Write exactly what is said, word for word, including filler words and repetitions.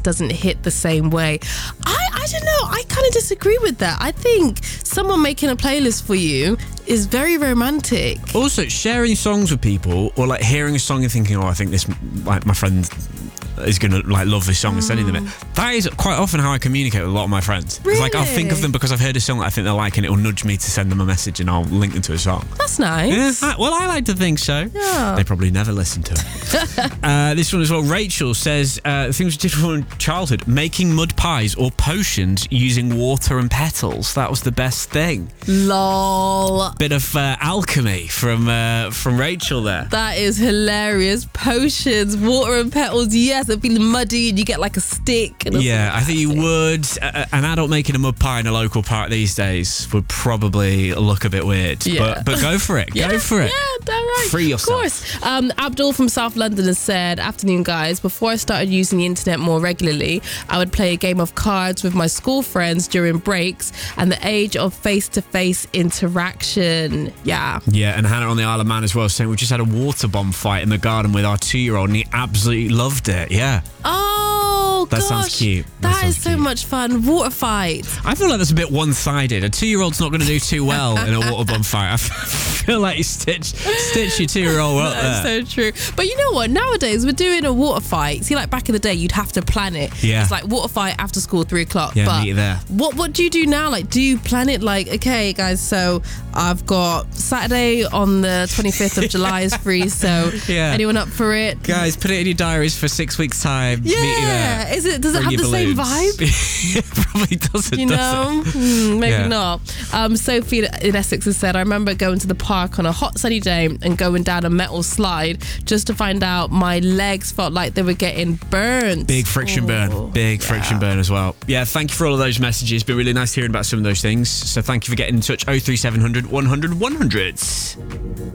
doesn't hit the same way. I, I don't know. I kind of disagree with that. I think someone making a playlist for you is very romantic. Also, sharing songs with people, or like hearing a song and thinking, oh, I think this, like my friend is gonna like love this song and sending them it. That is quite often how I communicate with a lot of my friends. Really? It's like I'll think of them because I've heard a song that I think they like, and it will nudge me to send them a message, and I'll link them to a song. That's nice. Yeah, I, well, I like to think so. Yeah. They probably never listen to it. uh, this one as well. Rachel says uh, things we did from childhood: making mud pies or potions using water and petals. That was the best thing. Lol. Bit of uh, alchemy from uh, from Rachel there. That is hilarious. Potions, water and petals. Yes, it'd be muddy and you get like a stick. And Yeah, I think you would. Uh, an adult making a mud pie in a local park these days would probably look a bit weird. Yeah. But, but go for it. Yeah, go for it. Yeah, damn right. Free yourself. Of course. Um, Abdul from South London has said, afternoon guys, before I started using the internet more regularly, I would play a game of cards with my school friends during breaks and the age of face-to-face interaction. Yeah. Yeah, and Hannah on the Isle of Man as well saying we just had a water bomb fight in the garden with our two-year-old and he absolutely loved it. Yeah. Oh, That gosh. sounds cute. That That is sounds so cute. much fun. Water fight. I feel like that's a bit one-sided. A two-year-old's not going to do too well in a water bomb fight. I feel like you stitch, stitch your two-year-old up That's there. so true. But you know what? Nowadays, we're doing a water fight. See, like back in the day, you'd have to plan it. Yeah. It's like water fight after school, three o'clock. Yeah, but meet you there. What, what do you do now? Like, do you plan it like, okay, guys, so I've got Saturday on the twenty-fifth of July is free, so Yeah. anyone up for it? Guys, put it in your diaries for six weeks' time. Meet you there. Yeah. Is it, does it Bring have the your same balloons. vibe? It probably doesn't, You does know, it? Hmm, maybe Yeah. not. Um, Sophie in Essex has said, I remember going to the park on a hot sunny day and going down a metal slide just to find out my legs felt like they were getting burnt. Big friction Ooh, burn. Big yeah. friction burn as well. Yeah, thank you for all of those messages. Been really nice hearing about some of those things. So thank you for getting in touch. oh three seven hundred, one hundred, one hundred.